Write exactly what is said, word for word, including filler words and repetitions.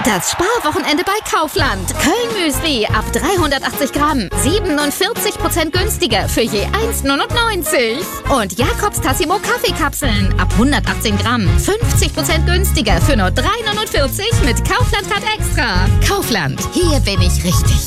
Das Sparwochenende bei Kaufland. Köln-Müsli ab dreihundertachtzig Gramm. siebenundvierzig Prozent günstiger für je eins neunundneunzig. Und Jakobs Tassimo Kaffeekapseln ab hundertachtzehn Gramm. fünfzig Prozent günstiger für nur drei neunundvierzig mit Kaufland Card Extra. Kaufland. Hier bin ich richtig.